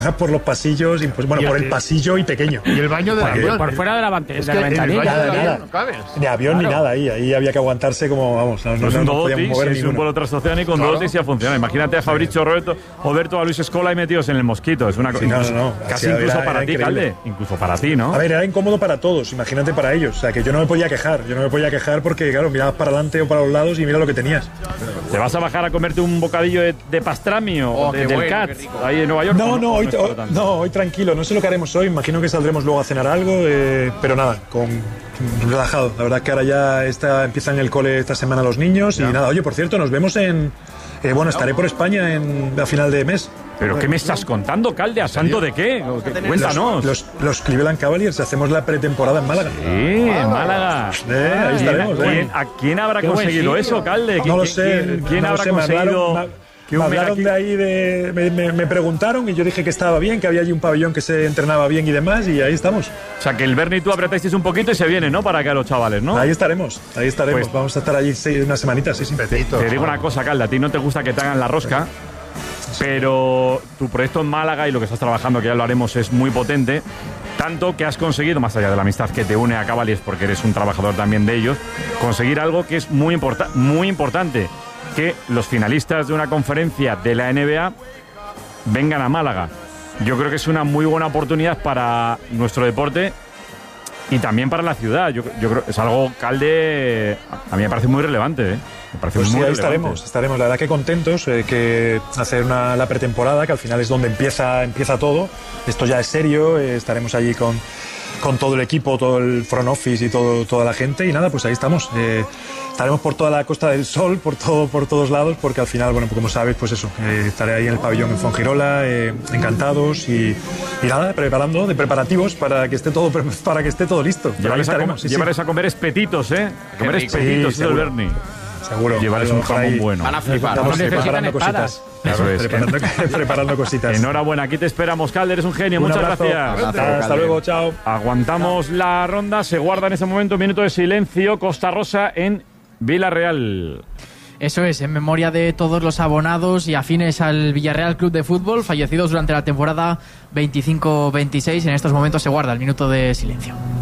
por los pasillos, pues, bueno, por el pasillo y pequeño. Y el baño del avión. Por fuera de la ventanilla. Nada. Ni avión ni nada ahí había que aguantarse como, vamos, no podíamos mover es un vuelo transoceánico con dotis y ya funciona. Imagínate a Fabricio Roberto, a Luis Escola y metidos en el Mosquito. Es una cosa casi incluso para ti, Calde. Incluso para ti, ¿no? A ver, era incómodo para todos, imagínate para ellos. O sea, que yo no me podía quejar. Porque, claro, mirabas para adelante o para los lados y mira lo que tenías. ¿Te vas a bajar a comerte un bocadillo de pastrami o del Cat ahí en Nueva York? No, hoy tranquilo. No sé lo que haremos hoy. Imagino que saldremos luego a cenar algo, pero nada, relajado. La verdad que ahora ya empiezan el cole esta semana los niños y nada. Oye, por cierto, nos vemos estaré por España a final de mes. ¿Pero qué me estás contando, Calde? ¿A santo de qué? Cuéntanos. Los Cleveland Cavaliers, hacemos la pretemporada en Málaga. Sí, en Málaga. Ahí estaremos. ¿A quién habrá conseguido eso, Calde? No lo sé. ¿Quién habrá conseguido...? Me hablaron de ahí, me preguntaron y yo dije que estaba bien, que había allí un pabellón que se entrenaba bien y demás, y ahí estamos. O sea, que el Berni y tú apretáis un poquito y se viene, ¿no? Para acá los chavales, ¿no? Ahí estaremos. Pues, vamos a estar allí unas semanitas, sí. Te digo una cosa, Calde, a ti no te gusta que te hagan la rosca, pero tu proyecto en Málaga y lo que estás trabajando, que ya lo haremos, es muy potente. Tanto que has conseguido, más allá de la amistad que te une a Cavaliers, porque eres un trabajador también de ellos, conseguir algo que es muy importante. Que los finalistas de una conferencia de la NBA vengan a Málaga. Yo creo que es una muy buena oportunidad para nuestro deporte y también para la ciudad. Yo creo que es algo, Calde, a mí me parece muy relevante, Me parece pues muy sí, ahí relevante. estaremos. La verdad que contentos que hacer la pretemporada, que al final es donde empieza todo. Esto ya es serio, estaremos allí con todo el equipo, todo el front office y toda la gente, y nada, pues ahí estamos. Estaremos por toda la Costa del Sol, por todos lados, porque al final, bueno, como sabes, pues eso, estaré ahí en el pabellón en Fuengirola, encantados y nada, de preparativos para que esté todo listo. Llevarles a comer espetitos, comer espetitos del Berni. Seguro. Llevarles un jamón bueno. Van a flipar. Estamos preparando cositas. Preparando cositas. Enhorabuena, aquí te esperamos, Calde, eres un genio. Muchas gracias. Hasta luego, chao. Aguantamos la ronda, se guarda en ese momento un minuto de silencio. Costa Rosa en Villarreal. Eso es, en memoria de todos los abonados y afines al Villarreal Club de Fútbol, fallecidos durante la temporada 25-26. En estos momentos se guarda el minuto de silencio.